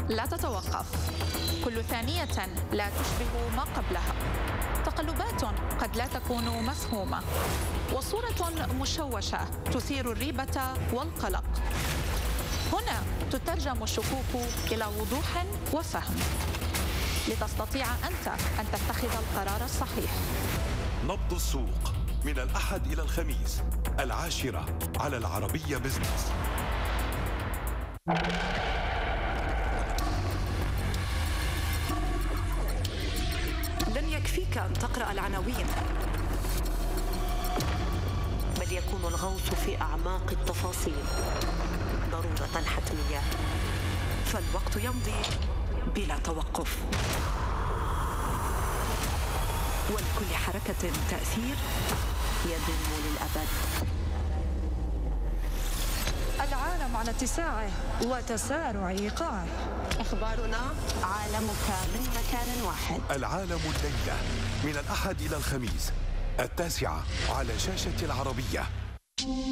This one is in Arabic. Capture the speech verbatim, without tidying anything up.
لا تتوقف، كل ثانية لا تشبه ما قبلها، تقلبات قد لا تكون مفهومة، وصورة مشوشة تثير الريبة والقلق. هنا تترجم الشكوك إلى وضوح وفهم لتستطيع أنت أن تتخذ القرار الصحيح. نبض السوق من الأحد إلى الخميس العاشرة على العربية بزنس. لن يكفيك أن تقرأ العناوين، بل يكون الغوص في أعماق التفاصيل ضرورة حتمية، فالوقت يمضي بلا توقف، ولكل حركة تأثير يدوم للأبد. العالم على اتساعه وتسارع إيقاعه. أخبارنا عالمك من مكان واحد. العالم الليلة من الأحد إلى الخميس التاسعة على شاشة العربية.